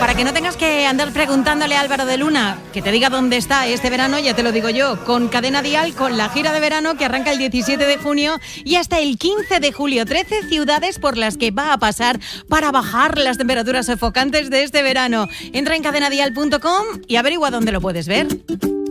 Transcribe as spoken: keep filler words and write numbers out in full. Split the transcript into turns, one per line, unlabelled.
Para que no tengas que andar preguntándole a Álvaro de Luna que te diga dónde está este verano, ya te lo digo yo, con Cadena Dial, con la gira de verano que arranca el diecisiete de junio y hasta el quince de julio. trece ciudades por las que va a pasar para bajar las temperaturas sofocantes de este verano. Entra en cadena dial punto com y averigua dónde lo puedes ver.